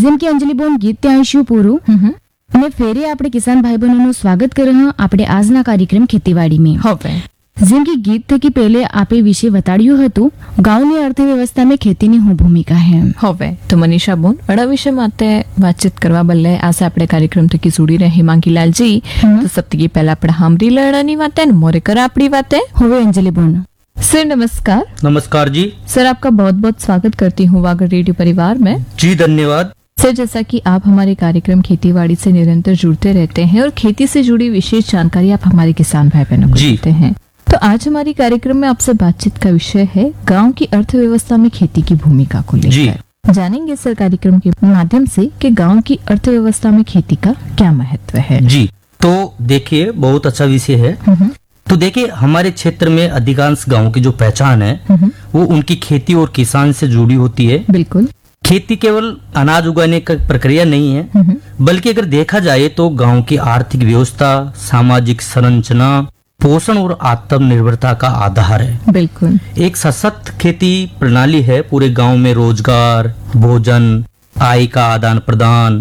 જેમ કે અંજલિબોન ગીત ત્યાં આવીશું પૂરું અને ફેરે આપણે કિસાન ભાઈ બહેનોનું સ્વાગત કરી રહ્યા આપણે આજના કાર્યક્રમ ખેતીવાડી में હવે જેમ કે ગીત થકી પહેલે આપે વિશે બતાડ્યું હતું ગાંવની અર્થવ્યવસ્થા में ખેતીની શું ભૂમિકા है હવે તો મનીષા બોન અડા વિશે માટે વાતચીત કરવા બદલે આજે આપણે કાર્યક્રમ થકી જોડી રહે હિમાંગીલાલજી તો સપ્તકી પહેલા આપણે હામરી લડાની વાતે ને મોરે कर આપણી વાતે હવે અંજલિબોન सर नमस्कार। नमस्कार जी। सर आपका बहुत बहुत स्वागत करती हूँ वागर रेडियो परिवार में। जी धन्यवाद। सर जैसा कि आप हमारे कार्यक्रम खेतीबाड़ी से निरंतर जुड़ते रहते हैं और खेती से जुड़ी विशेष जानकारी आप हमारे किसान भाई बहनों को देते हैं, तो आज हमारी कार्यक्रम में आपसे बातचीत का विषय है गांव की अर्थव्यवस्था में खेती की भूमिका को लेकर। जानेंगे सर कार्यक्रम के माध्यम से कि गांव की अर्थव्यवस्था में खेती का क्या महत्व है। जी तो देखिए बहुत अच्छा विषय है। तो देखिए हमारे क्षेत्र में अधिकांश गांव की जो पहचान है वो उनकी खेती और किसान से जुड़ी होती है। बिल्कुल। खेती केवल अनाज उगाने का प्रक्रिया नहीं है, बल्कि अगर देखा जाए तो गांव की आर्थिक व्यवस्था, सामाजिक संरचना, पोषण और आत्मनिर्भरता का आधार है। बिल्कुल। एक सशक्त खेती प्रणाली है पूरे गांव में रोजगार, भोजन, आय का आदान प्रदान।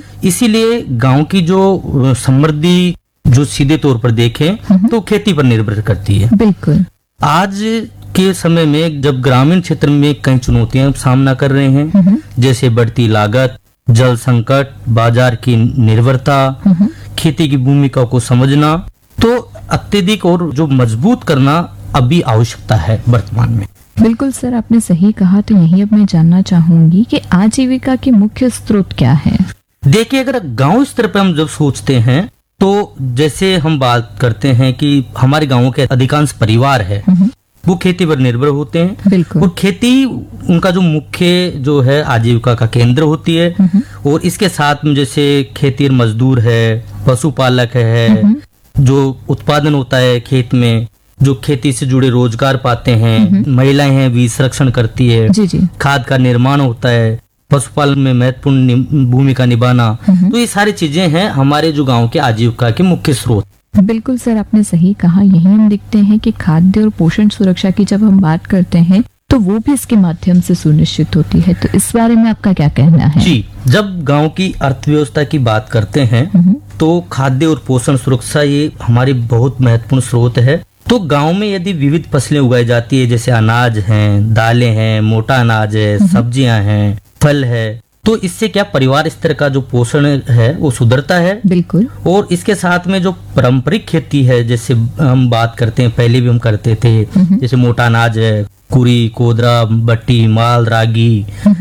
इसीलिए गांव की जो समृद्धि जो सीधे तौर पर देखें तो खेती पर निर्भर करती है। बिल्कुल। आज के समय में जब ग्रामीण क्षेत्र में कई चुनौतियां सामना कर रहे हैं, जैसे बढ़ती लागत, जल संकट, बाजार की निर्भरता, खेती की भूमिका को समझना, तो अत्यधिक और जो मजबूत करना अभी आवश्यकता है वर्तमान में। बिल्कुल सर आपने सही कहा। तो यही अब मैं जानना चाहूंगी कि आजीविका के मुख्य स्रोत क्या है। देखिए अगर गांव स्तर पर हम जब सोचते हैं तो जैसे हम बात करते हैं कि हमारे गांवों के अधिकांश परिवार है वो खेती पर निर्भर होते हैं। बिल्कुल। और खेती उनका जो मुख्य जो है आजीविका का केंद्र होती है। और इसके साथ में जैसे खेती मजदूर है, पशुपालक है, जो उत्पादन होता है खेत में, जो खेती से जुड़े रोजगार पाते हैं, महिलाएं हैं बीज संरक्षण करती है, जी जी। खाद का निर्माण होता है, पशुपालन में महत्वपूर्ण भूमिका निभाना, तो ये सारी चीजें हैं हमारे जो गांव के आजीविका के मुख्य स्रोत। बिल्कुल सर आपने सही कहा। यही हम देखते हैं कि खाद्य और पोषण सुरक्षा की जब हम बात करते हैं तो वो भी इसके माध्यम से सुनिश्चित होती है, तो इस बारे में आपका क्या कहना है। जी जब गांव की अर्थव्यवस्था की बात करते हैं तो खाद्य और पोषण सुरक्षा ये हमारी बहुत महत्वपूर्ण स्रोत है। तो गांव में यदि विविध फसलें उगाई जाती है, जैसे अनाज हैं, दालें हैं, मोटा अनाज है, सब्जियां हैं, फल है, तो इससे क्या परिवार स्तर का जो पोषण है वो सुधरता है। बिल्कुल। और इसके साथ में जो पारंपरिक खेती है, जैसे हम बात करते हैं पहले भी हम करते थे, जैसे मोटा अनाज है, कुरी, कोदरा, बट्टी, माल, रागी,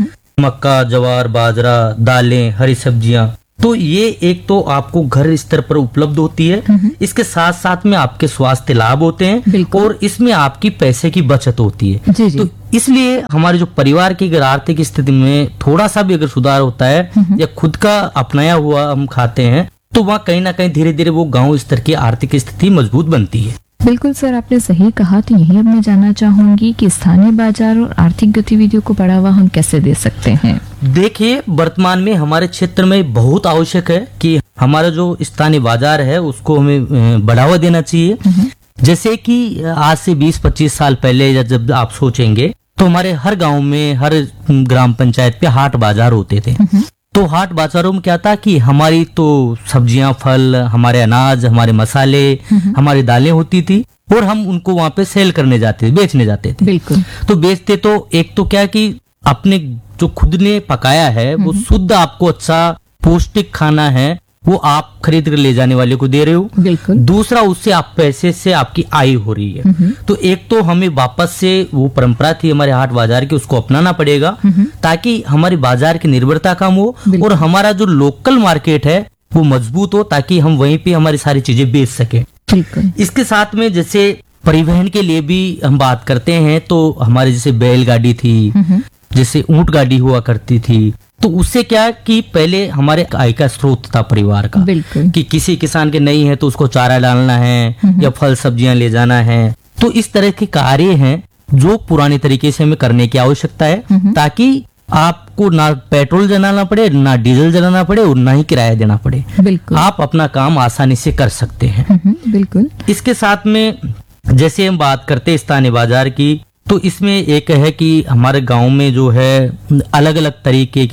मक्का, ज्वार, बाजरा, दालें, हरी सब्जियां, तो ये एक तो आपको घर स्तर पर उपलब्ध होती है, इसके साथ साथ में आपके स्वास्थ्य लाभ होते हैं और इसमें आपकी पैसे की बचत होती है। जी जी। तो इसलिए हमारे जो परिवार की अगर आर्थिक स्थिति में थोड़ा सा भी अगर सुधार होता है या खुद का अपनाया हुआ हम खाते हैं तो वहाँ कहीं ना कहीं धीरे धीरे वो गांव स्तर की आर्थिक स्थिति मजबूत बनती है। बिल्कुल सर आपने सही कहा। तो यही अब मैं जानना चाहूंगी कि स्थानीय बाजार और आर्थिक गतिविधियों को बढ़ावा हम कैसे दे सकते हैं। देखिए वर्तमान में हमारे क्षेत्र में बहुत आवश्यक है कि हमारा जो स्थानीय बाजार है उसको हमें बढ़ावा देना चाहिए। जैसे कि आज से 20-25 साल पहले जब आप सोचेंगे तो हमारे हर गांव में, हर ग्राम पंचायत पे हाट बाजार होते थे। तो हाट बाजारों में क्या था कि हमारी तो सब्जियां, फल, हमारे अनाज, हमारे मसाले, हमारी दालें होती थी और हम उनको वहां पे सेल करने जाते थे, बेचने जाते थे। बिल्कुल। तो बेचते तो एक तो क्या कि अपने जो खुद ने पकाया है वो शुद्ध आपको अच्छा पौष्टिक खाना है वो आप खरीद कर ले जाने वाले को दे रहे हो। बिल्कुल। दूसरा उससे आप पैसे से आपकी आय हो रही है। तो एक तो हमें वापस से वो परंपरा थी हमारे हाट बाजार की उसको अपनाना पड़ेगा ताकि हमारी बाजार की निर्भरता कम हो और हमारा जो लोकल मार्केट है वो मजबूत हो ताकि हम वहीं पे हमारी सारी चीजें बेच सके। इसके साथ में जैसे परिवहन के लिए भी हम बात करते हैं तो हमारे जैसे बैलगाड़ी थी, जैसे ऊंट गाड़ी हुआ करती थी, तो उससे क्या कि पहले हमारे आय का स्रोत था परिवार का कि किसी किसान के नहीं है तो उसको चारा डालना है या फल सब्जियां ले जाना है। तो इस तरह के कार्य हैं जो पुराने तरीके से हमें करने की आवश्यकता है ताकि आपको ना पेट्रोल जलाना पड़े, ना डीजल जलाना पड़े और ना ही किराया देना पड़े। बिल्कुल। आप अपना काम आसानी से कर सकते हैं। बिल्कुल। इसके साथ में जैसे हम बात करते हैं स्थानीय बाजार की तो इसमें एक है कि हमारे गांव में जो है अलग अलग तरीके के आप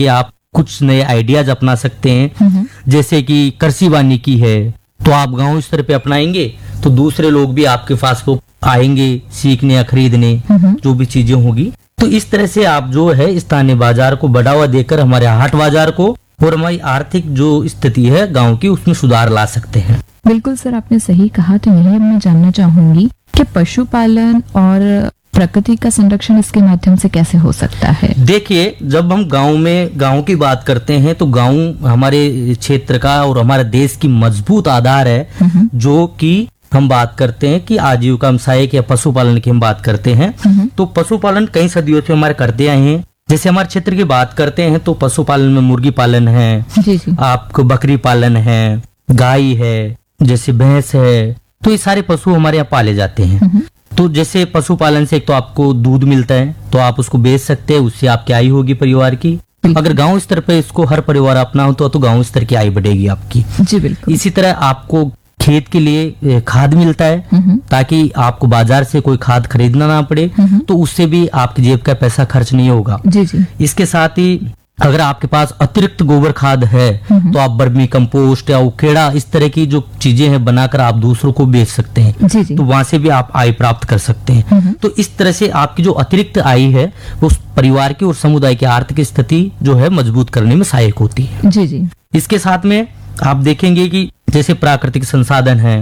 कुछ नए आइडियाज अपना सकते हैं, जैसे कि कृषि वानिकी है, तो आप गांव स्तर पे अपनाएंगे तो दूसरे लोग भी आपके पास को आएंगे सीखने या खरीदने जो भी चीजें होगी। तो इस तरह से आप जो है स्थानीय बाजार को बढ़ावा देकर हमारे हाट बाजार को और हमारी आर्थिक जो स्थिति है गांव की उसमें सुधार ला सकते हैं। बिल्कुल सर, आपने सही कहा। तो यही अब मैं जानना चाहूंगी कि पशुपालन और प्रकृति का संरक्षण इसके माध्यम से कैसे हो सकता है? देखिए, जब हम गांव की बात करते हैं तो गांव हमारे क्षेत्र का और हमारे देश की मजबूत आधार है, जो कि हम बात करते हैं कि आजीविका हम सहायक या पशुपालन की हम बात करते हैं। तो पशुपालन कई सदियों से हमारे करते आए हैं। जैसे हमारे क्षेत्र की बात करते हैं तो पशुपालन में मुर्गी पालन है, जी। आपको बकरी पालन है, गाय है, जैसे भैंस है, तो ये सारे पशु हमारे यहाँ पाले जाते हैं। तो जैसे पशुपालन से एक तो आपको दूध मिलता है, तो आप उसको बेच सकते हैं, उससे आपकी आय होगी परिवार की। अगर गांव स्तर पे इसको हर परिवार अपनाओ तो गांव स्तर की आय बढ़ेगी आपकी। जी बिल्कुल। इसी तरह आपको खेत के लिए खाद मिलता है, ताकि आपको बाजार से कोई खाद खरीदना ना पड़े, तो उससे भी आपकी जेब का पैसा खर्च नहीं होगा। जी जी। इसके साथ ही अगर आपके पास अतिरिक्त गोबर खाद है तो आप बर्मी कंपोस्ट या उखेड़ा इस तरह की जो चीजें हैं बनाकर आप दूसरों को बेच सकते हैं। जी जी। तो वहां से भी आप आय प्राप्त कर सकते हैं। तो इस तरह से आपकी जो अतिरिक्त आय है उस परिवार की और समुदाय की आर्थिक स्थिति जो है मजबूत करने में सहायक होती है। जी जी। इसके साथ में आप देखेंगे कि जैसे प्राकृतिक संसाधन है,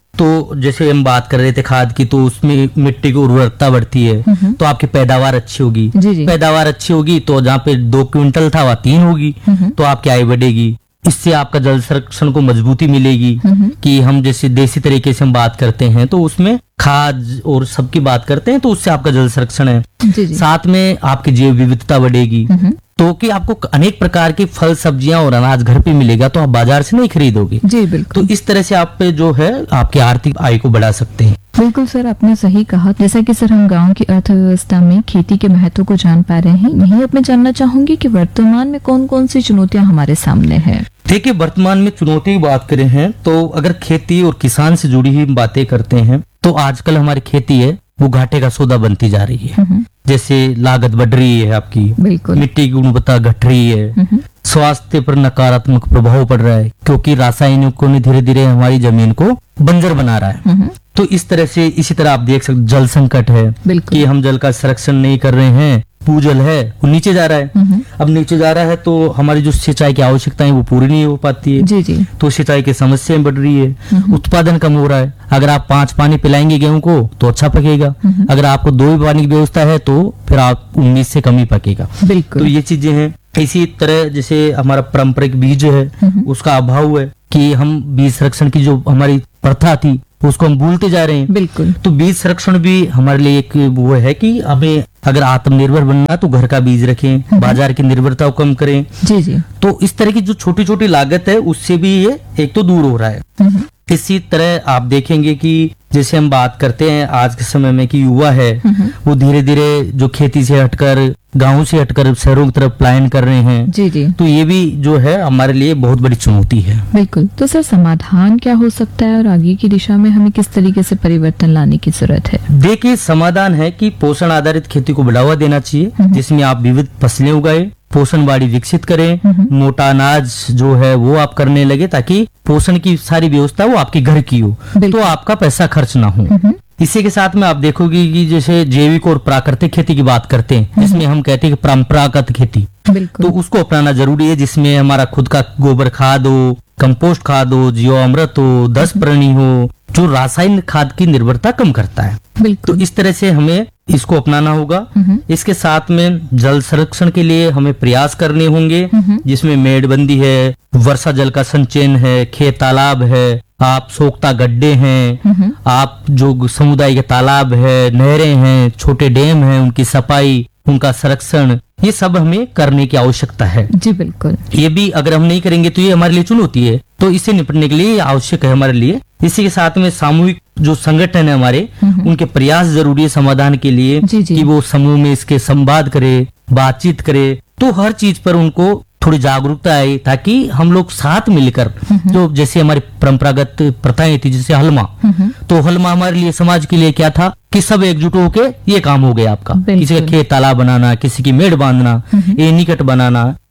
तो जैसे हम बात कर रहे थे खाद की, तो उसमें मिट्टी की उर्वरकता बढ़ती है, तो आपकी पैदावार अच्छी होगी। जी जी। पैदावार अच्छी होगी तो जहाँ पे 2 क्विंटल था वहाँ 3 होगी, तो आपकी आय बढ़ेगी। इससे आपका जल संरक्षण को मजबूती मिलेगी कि हम जैसे देसी तरीके से हम बात करते हैं तो उसमें खाद और सबकी बात करते हैं, तो उससे आपका जल संरक्षण है। जी जी। साथ में आपकी जैव विविधता बढ़ेगी, तो कि आपको अनेक प्रकार की फल सब्जियां और अनाज घर पे मिलेगा, तो आप बाजार से नहीं खरीदोगे। जी बिल्कुल। तो इस तरह से आप पे जो है आपकी आर्थिक आय को बढ़ा सकते हैं। बिल्कुल सर, आपने सही कहा। जैसा कि सर हम गांव की अर्थव्यवस्था में खेती के महत्व को जान पा रहे हैं, यही अब मैं जानना चाहूंगी कि वर्तमान में कौन कौन सी चुनौतियां हमारे सामने हैं? देखिए, वर्तमान में चुनौती की बात करें हैं तो अगर खेती और किसान से जुड़ी हुई बातें करते हैं तो आजकल हमारी खेती है वो घाटे का सौदा बनती जा रही है। जैसे लागत बढ़ रही है आपकी, बिल्कुल। मिट्टी की गुणवत्ता घट रही है, स्वास्थ्य पर नकारात्मक प्रभाव पड़ रहा है क्योंकि रासायनिकों ने धीरे धीरे हमारी जमीन को बंजर बना रहा है। तो इस तरह से इसी तरह आप देख सकते जल संकट है कि हम जल का संरक्षण नहीं कर रहे हैं, भूजल है वो नीचे जा रहा है। अब नीचे जा रहा है तो हमारी जो सिंचाई की आवश्यकताएं वो पूरी नहीं हो पाती है। जी जी। तो सिंचाई की समस्याएं बढ़ रही है, उत्पादन कम हो रहा है। अगर आप 5 पानी पिलाएंगे गेहूं को तो अच्छा पकेगा, अगर आपको 2 ही पानी की व्यवस्था है तो फिर आप 19 से कम ही पकेगा। बिल्कुल। तो ये चीजें हैं। इसी तरह जैसे हमारा पारंपरिक बीज है उसका अभाव है कि हम बीज संरक्षण की जो हमारी प्रथा थी उसको हम भूलते जा रहे हैं। बिल्कुल। तो बीज संरक्षण भी हमारे लिए एक वो है कि हमें अगर आत्मनिर्भर बनना तो घर का बीज रखें, बाजार की निर्भरता को कम करें। जी जी। तो इस तरह की जो छोटी छोटी लागत है उससे भी ये एक तो दूर हो रहा है। इसी तरह आप देखेंगे कि जैसे हम बात करते हैं आज के समय में कि युवा है वो धीरे धीरे जो खेती से हटकर गांव से हटकर शहरों की तरफ पलायन कर रहे हैं। जी जी। तो ये भी जो है हमारे लिए बहुत बड़ी चुनौती है। बिल्कुल। तो सर समाधान क्या हो सकता है और आगे की दिशा में हमें किस तरीके से परिवर्तन लाने की जरूरत है? देखिए, समाधान है कि पोषण आधारित खेती को बढ़ावा देना चाहिए, जिसमें आप विविध फसलें उगाए, पोषण बाड़ी विकसित करें, मोटा अनाज जो है वो आप करने लगे ताकि पोषण की सारी व्यवस्था वो आपके घर की हो, तो आपका पैसा खर्च ना हो। इसी के साथ में आप देखोगे कि जैसे जैविक और प्राकृतिक खेती की बात करते हैं, जिसमें हम कहते हैं कि परंपरागत खेती, बिल्कुल। तो उसको अपनाना जरूरी है, जिसमें हमारा खुद का गोबर खाद हो, कंपोस्ट खाद हो, जीवामृत हो, 10 प्रणी हो, जो रासायनिक खाद की निर्भरता कम करता है। बिल्कुल। तो इस तरह से हमें इसको अपनाना होगा। इसके साथ में जल संरक्षण के लिए हमें प्रयास करने होंगे, जिसमें मेड़बंदी है, वर्षा जल का संचयन है, खेत तालाब है, आप सोखता गड्ढे हैं, आप जो समुदाय के तालाब है, नहरें हैं, छोटे डैम हैं, उनकी सफाई, उनका संरक्षण, ये सब हमें करने की आवश्यकता है। जी बिल्कुल। ये भी अगर हम नहीं करेंगे तो ये हमारे लिए चुनौती है, तो इससे निपटने के लिए आवश्यक है हमारे लिए। इसी के साथ में सामूहिक जो संगठन है हमारे, उनके प्रयास जरूरी है समाधान के लिए। जी जी। कि वो समूह में इसके संवाद करे, बातचीत करे, तो हर चीज पर उनको थोड़ी जागरूकता आए ताकि हम लोग साथ मिलकर, जो जैसे हमारी परंपरागत प्रथाएं थी जैसे हलमा, तो हलमा हमारे लिए समाज के लिए क्या था कि सब एकजुट होके ये काम हो गया आपका, किसी का खेत तालाब बनाना, किसी की मेड़ बांधना, ये निकट बनाना, तो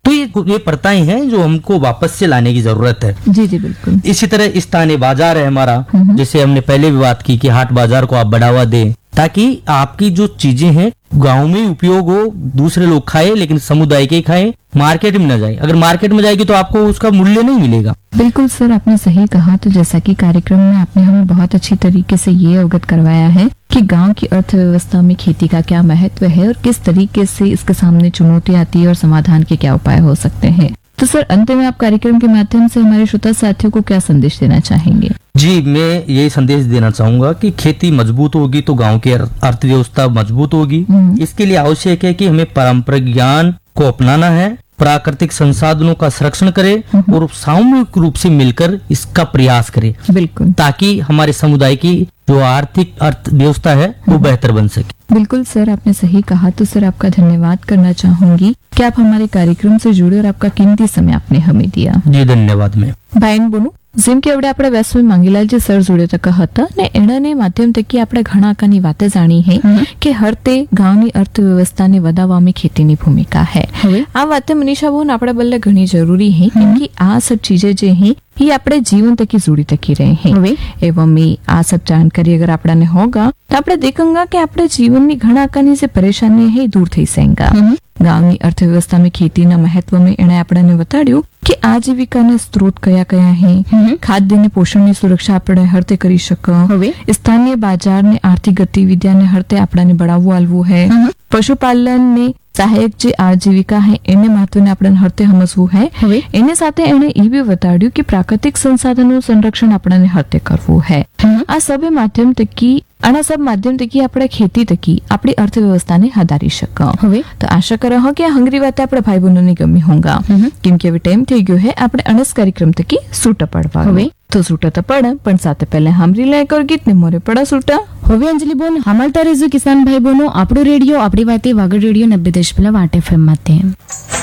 तो ये प्रथाएं हैं जो हमको वापस से लाने की जरूरत है। जी जी बिल्कुल। इसी तरह स्थानीय बाजार है हमारा, जैसे हमने पहले भी बात की कि हाट बाजार को आप बढ़ावा दें, ताकि आपकी जो चीजें हैं गांव में ही उपयोग हो, दूसरे लोग खाए लेकिन समुदाय के खाएं, मार्केट में न जाए। अगर मार्केट में जाएगी तो आपको उसका मूल्य नहीं मिलेगा। बिल्कुल सर, आपने सही कहा। तो जैसा कि कार्यक्रम में आपने हमें बहुत अच्छी तरीके से ये अवगत करवाया है कि गांव की अर्थव्यवस्था में खेती का क्या महत्व है और किस तरीके से इसके सामने चुनौती आती है और समाधान के क्या उपाय हो सकते हैं। तो सर, अंत में आप कार्यक्रम के माध्यम से हमारे श्रोता साथियों को क्या संदेश देना चाहेंगे? जी, मैं यही संदेश देना चाहूंगा कि खेती मजबूत होगी तो गांव की अर्थव्यवस्था मजबूत होगी। इसके लिए आवश्यक है कि हमें पारंपरिक ज्ञान को अपनाना है, प्राकृतिक संसाधनों का संरक्षण करें और सामूहिक रूप से मिलकर इसका प्रयास करें। बिल्कुल, ताकि हमारे समुदाय की जो आर्थिक अर्थव्यवस्था है वो बेहतर बन सके। बिल्कुल सर, आपने सही कहा। तो सर, आपका धन्यवाद करना चाहूंगी कि आप हमारे कार्यक्रम से जुड़े और आपका कीमती समय आपने हमें दिया। जी धन्यवाद। मैं ભાઈન બોનું જેમ કે આપણે આપણા વ્યાસમાં માંગીલાલજી સર જોડે તક હતા ને એનાને માધ્યમ થકી આપણે ઘણા કાની વાતે જાણી હે કે હરતે ગામની અર્થવ્યવસ્થાને વધારવામાં ખેતીની ભૂમિકા है। આ વાતે મનીષા બોન આપણા બલ્લે ઘણી જરૂરી है क्योंकि आ सब चीजें जे हैं ये આપણે जीवन तक जुड़ी तकी रहे हैं। एवं आ सब जानकारी अगर आपने होगा तो આપણે દેખંગા કે આપણે જીવનની ઘણા કાની જે પરેશાની है दूर થઈ સેંગા। ગામની અર્થવ્યવસ્થામાં ખેતીના મહત્વમાં એણે આપણને બતાડ્યું કે આજીવિકાના સ્ત્રોત કયા કયા હે, ખાદ્ય ને પોષણની સુરક્ષા આપણે હરતે કરી શકો, સ્થાનિય બજારને આર્થિક ગતિવિધિઓને હરતે આપણને બઢાવવું આલવું है, પશુપાલન ને સહાયક જે આજીવિકા है એને મહત્વને આપણે હરતે સમજવું है। એને સાથે એણે એ બી બતાડ્યું કે પ્રાકૃતિક સંસાધનોનું સંરક્ષણ આપણને હરતે કરવું है। આ સબે માધ્યમ તકી આના सब माध्यम तकी આપણે ખેતી તકી આપણી અર્થવ્યવસ્થાને વધારી શકો। તો આશા કરો કે આ હંગરી વાતે આપણે ભાઈ બહેનોને ગમી હોંગા, કેમ કે હવે ટાઈમ થઈ ગયો है આપણે અનસ કાર્યક્રમ તકી સૂટા પડવા। તો સૂટા તો પડ પણ સાથે પહેલા હામરી લે કર ગીત ને મોરે પડા સૂટા। હવે અંજલિ બોન હામલતા રેજો કિસાન ભાઈ બહેનો, આપણો રેડિયો આપણી વાતે વાગડ રેડિયો 90.8 FM માં।